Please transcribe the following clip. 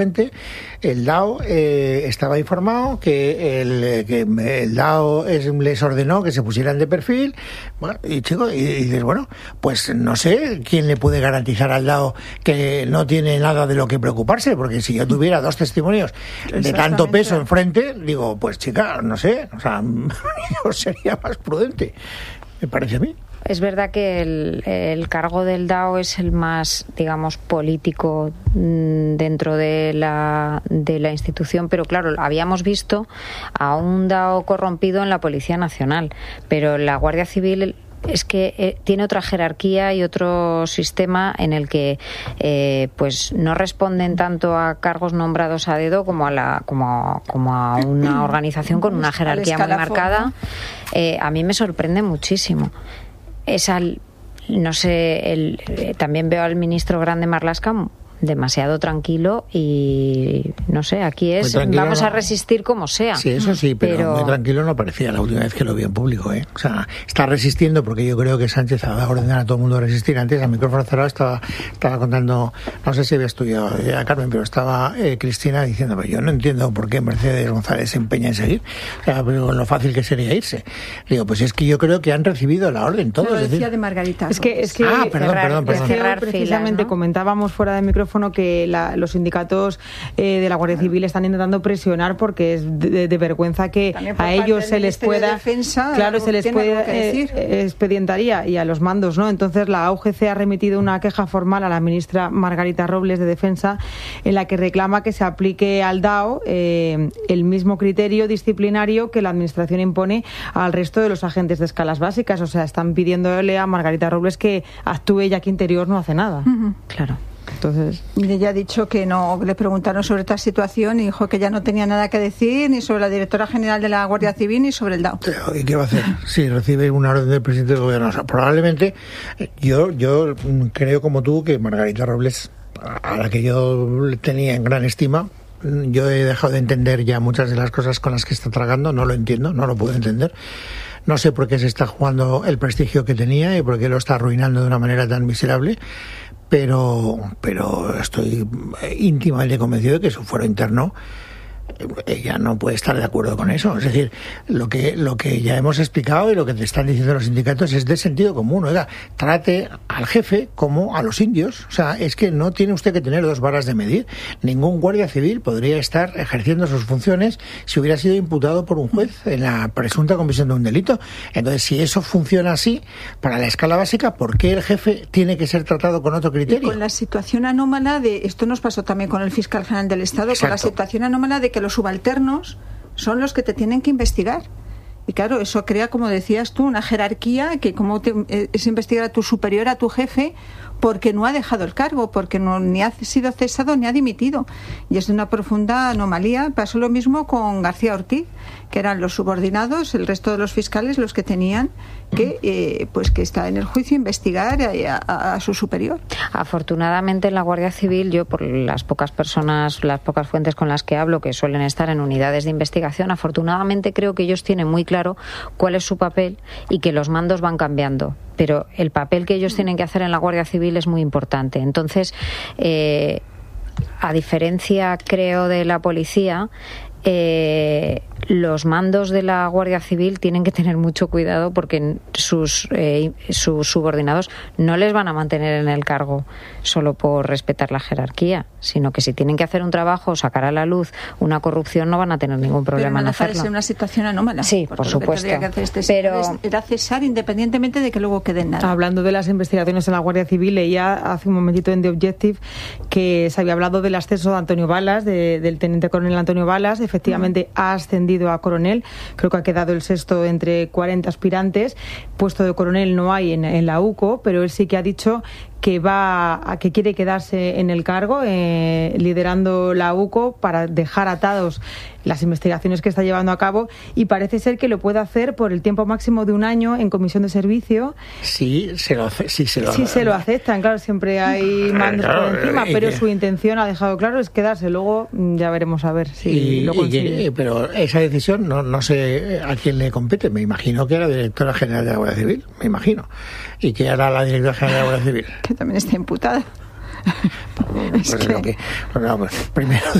El DAO estaba informado que el DAO les ordenó que se pusieran de perfil. Bueno, y dices, bueno, pues no sé quién le puede garantizar al DAO que no tiene nada de lo que preocuparse, porque si yo tuviera 2 testimonios de tanto peso enfrente, digo, pues chica, no sé, o sea, yo sería más prudente, me parece a mí. Es verdad que el cargo del DAO es el más, digamos, político dentro de la institución, pero claro, habíamos visto a un DAO corrompido en la Policía Nacional, pero la Guardia Civil es que tiene otra jerarquía y otro sistema en el que pues no responden tanto a cargos nombrados a dedo como a una organización con una jerarquía muy marcada. A mí me sorprende muchísimo. No sé, también veo al ministro Grande Marlaska demasiado tranquilo y no sé, aquí es pues vamos a resistir como sea. Sí, eso sí, pero muy tranquilo no parecía la última vez que lo vi en público, O sea, está resistiendo porque yo creo que Sánchez va a ordenar a todo el mundo a resistir. Antes, a micrófono cerrado, estaba contando, no sé si había estudiado a Carmen, pero estaba Cristina diciendo, pero yo no entiendo por qué Mercedes González se empeña en seguir, o sea, pero lo fácil que sería irse. Digo, pues es que yo creo que han recibido la orden todos. Lo decía de Margarita. Es que perdón. Precisamente, ¿no? Comentábamos fuera de micrófono que los sindicatos de la Guardia Civil están intentando presionar porque es de vergüenza que a ellos se les pueda expedientaría y a los mandos, ¿no? Entonces la UGC ha remitido una queja formal a la ministra Margarita Robles de Defensa en la que reclama que se aplique al DAO el mismo criterio disciplinario que la administración impone al resto de los agentes de escalas básicas. O sea, están pidiéndole a Margarita Robles que actúe ya que Interior no hace nada. Claro. Entonces, ella ha dicho que no, le preguntaron sobre esta situación y dijo que ya no tenía nada que decir ni sobre la directora general de la Guardia Civil ni sobre el DAO. ¿Y qué va a hacer? Si recibe una orden del presidente del gobierno. O sea, probablemente, yo creo como tú que Margarita Robles, a la que yo tenía en gran estima, yo he dejado de entender ya muchas de las cosas con las que está tragando, no lo entiendo, no lo puedo entender. No sé por qué se está jugando el prestigio que tenía y por qué lo está arruinando de una manera tan miserable. Pero estoy íntimamente convencido de que su fuero interno ella no puede estar de acuerdo con eso. Es decir, lo que ya hemos explicado y lo que te están diciendo los sindicatos es de sentido común. Oiga, trate al jefe como a los indios. O sea, es que no tiene usted que tener 2 varas de medir. Ningún guardia civil podría estar ejerciendo sus funciones si hubiera sido imputado por un juez en la presunta comisión de un delito. Entonces, si eso funciona así para la escala básica, ¿por qué el jefe tiene que ser tratado con otro criterio? Y con la situación anómala de, esto nos pasó también con el fiscal general del Estado, Exacto. Con la situación anómala de que los subalternos son los que te tienen que investigar. Y claro, eso crea, como decías tú, una jerarquía que es investigar a tu superior, a tu jefe, porque no ha dejado el cargo, porque ni ha sido cesado ni ha dimitido. Y es de una profunda anomalía. Pasó lo mismo con García Ortiz, que eran los subordinados, el resto de los fiscales, los que tenían que estar en el juicio investigar a su superior. Afortunadamente en la Guardia Civil, yo por las pocas fuentes con las que hablo, que suelen estar en unidades de investigación, afortunadamente creo que ellos tienen muy claro cuál es su papel y que los mandos van cambiando. Pero el papel que ellos tienen que hacer en la Guardia Civil es muy importante. Entonces, a diferencia, creo, de la policía, los mandos de la Guardia Civil tienen que tener mucho cuidado porque sus subordinados no les van a mantener en el cargo solo por respetar la jerarquía, sino que si tienen que hacer un trabajo o sacar a la luz una corrupción no van a tener ningún problema en hacerlo. Pero no una situación anómala. Sí, por supuesto. Lo que tendría que hacer era cesar independientemente de que luego quede nada. Hablando de las investigaciones en la Guardia Civil, leía hace un momentito en The Objective que se había hablado del ascenso de Antonio Balas, del teniente coronel Antonio Balas. Efectivamente ha ascendido a coronel, creo que ha quedado el sexto entre 40 aspirantes. Puesto de coronel no hay en la UCO, pero él sí que ha dicho que quiere quedarse en el cargo liderando la UCO para dejar atados las investigaciones que está llevando a cabo, y parece ser que lo puede hacer por el tiempo máximo de 1 año en comisión de servicio. Sí, se lo aceptan, claro, siempre hay mandos por encima, pero su intención, ha dejado claro, es quedarse. Luego ya veremos a ver si lo consigue. Pero esa decisión no sé a quién le compete. Me imagino que a la directora general de la Guardia Civil, me imagino. ¿Y qué hará la directora general de la Guardia Civil? Que también está imputada. Es que... Primero